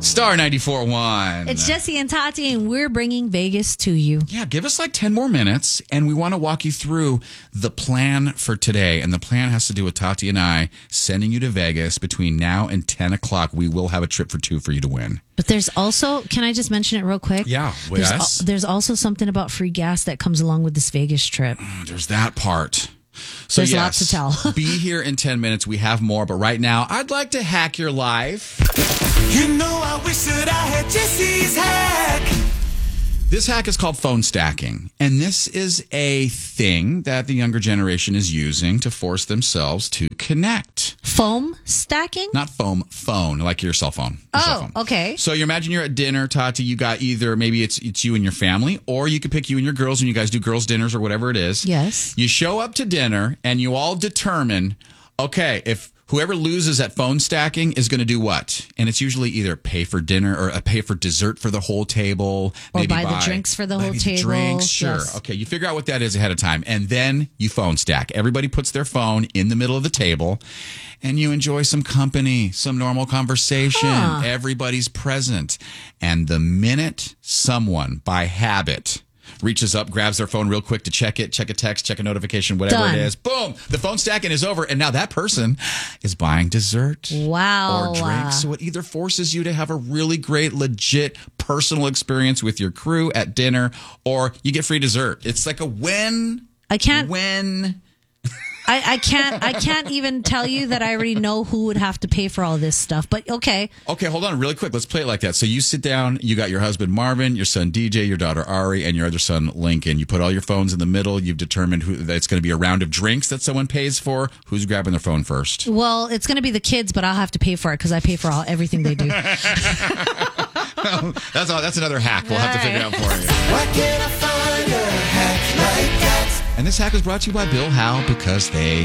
Star 94.1. It's Jesse and Tati, and we're bringing Vegas to you. Yeah, give us like 10 more minutes, and we want to walk you through the plan for today. And the plan has to do with Tati and I sending you to Vegas between now and 10 o'clock. We will have a trip for two for you to win. But there's also, can I just mention it real quick? Yeah, yes. There's also something about free gas that comes along with this Vegas trip. There's that part. So There's yes, lots to tell. Be here in 10 minutes. We have more, but right now, I'd like to hack your life. You know I wish that I had Jesse's hack. This hack is called phone stacking, and this is a thing that the younger generation is using to force themselves to connect. Foam stacking? Not phone, like your cell phone. Your cell phone. Okay. So you imagine you're at dinner, Tati. You got either maybe it's you and your family, or you could pick you and your girls, and you guys do girls' dinners or whatever it is. Yes. You show up to dinner, and you all determine, okay, if whoever loses at phone stacking is going to do what? And it's usually either pay for dinner or pay for dessert for the whole table. Or maybe buy the drinks for the whole table. Drinks, sure. Yes. Okay, you figure out what that is ahead of time. And then you phone stack. Everybody puts their phone in the middle of the table, and you enjoy some company, some normal conversation. Huh. Everybody's present. And the minute someone, by habit, reaches up, grabs their phone real quick to check a text, check a notification, whatever Done. it is. Boom! The phone stacking is over, and now that person is buying dessert Wow. or drinks. So it either forces you to have a really great, legit, personal experience with your crew at dinner, or you get free dessert. It's like a win. I can't. Win. I can't even tell you that I already know who would have to pay for all this stuff. But okay. Okay, hold on really quick. Let's play it like that. So you sit down, you got your husband Marvin, your son DJ, your daughter Ari, and your other son Lincoln. You put all your phones in the middle. You've determined that it's going to be a round of drinks that someone pays for. Who's grabbing their phone first? Well, it's going to be the kids, but I'll have to pay for it because I pay for everything they do. That's another hack we'll have to figure out for you. Why can't I find a hack like that? And this hack was brought to you by Bill Howe because they